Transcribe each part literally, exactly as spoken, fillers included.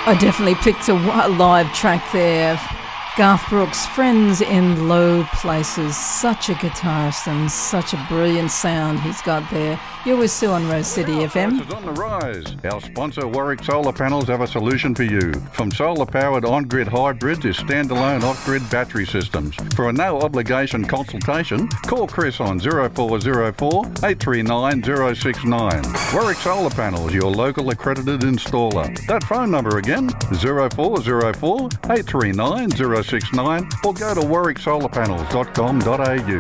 I definitely picked a wi- live track there. Garth Brooks, Friends in Low Places. Such a guitarist and such a brilliant sound he's got there. You're with Sue on Rose City F M. Prices on the rise. Our sponsor Warwick Solar Panels have a solution for you. From solar-powered on-grid hybrids to standalone off-grid battery systems. For a no-obligation consultation, call Chris on zero four zero four, eight three nine, zero six nine. Warwick Solar Panels, your local accredited installer. That phone number again, zero four zero four, eight three nine, zero six nine, or go to warwick solar panels dot com dot a u.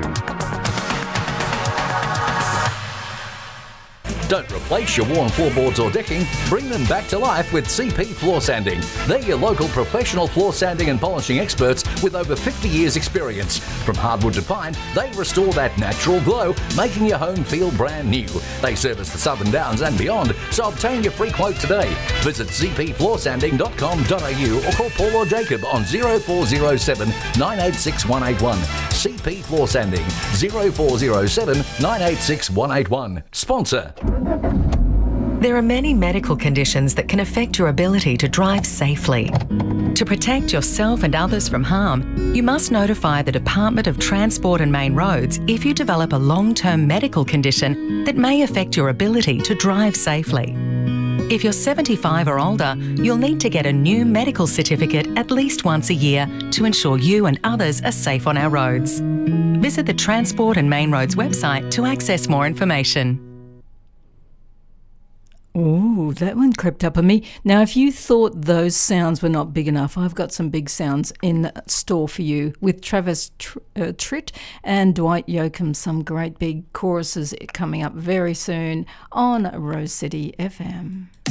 Don't replace your worn floorboards or decking, bring them back to life with C P Floor Sanding. They're your local professional floor sanding and polishing experts with over fifty years experience. From hardwood to pine, they restore that natural glow, making your home feel brand new. They service the Southern Downs and beyond, so obtain your free quote today. Visit c p floor sanding dot com dot a u or call Paul or Jacob on zero four zero seven, nine eight six, one eight one. C P Floor Sanding, zero four zero seven, nine eight six, one eight one. Sponsor. There are many medical conditions that can affect your ability to drive safely. To protect yourself and others from harm, you must notify the Department of Transport and Main Roads if you develop a long-term medical condition that may affect your ability to drive safely. If you're seventy-five or older, you'll need to get a new medical certificate at least once a year to ensure you and others are safe on our roads. Visit the Transport and Main Roads website to access more information. Ooh, that one crept up on me. Now, if you thought those sounds were not big enough, I've got some big sounds in store for you with Travis Tr- uh, Tritt and Dwight Yoakam. Some great big choruses coming up very soon on Rose City F M.